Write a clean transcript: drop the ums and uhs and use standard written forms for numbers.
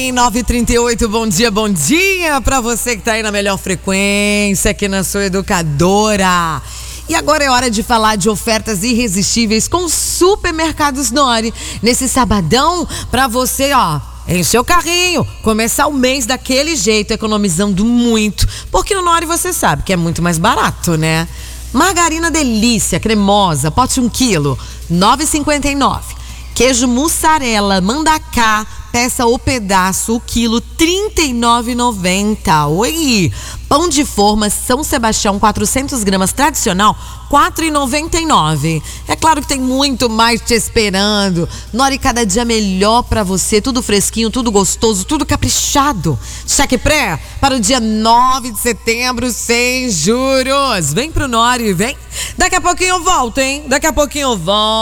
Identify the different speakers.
Speaker 1: bem? 9h38, bom dia pra você que tá aí na melhor frequência, aqui na sua educadora. E agora é hora de falar de ofertas irresistíveis com Supermercados Nori. Nesse sabadão, pra você, encher o carrinho, começar o mês daquele jeito, economizando muito. Porque no Nori você sabe que é muito mais barato, né? Margarina Delícia, cremosa, pote 1 quilo, R$ 9,59. Queijo mussarela, Mandaká, peça o pedaço, o quilo, R$ 39,90. Oi! Pão de forma São Sebastião, 400 gramas tradicional, R$ 4,99. É claro que tem muito mais te esperando. Nori, cada dia melhor pra você, tudo fresquinho, tudo gostoso, tudo caprichado. Cheque pré para o dia 9 de setembro, sem juros. Vem pro Nori, vem. Daqui a pouquinho eu volto, hein? Daqui a pouquinho eu volto.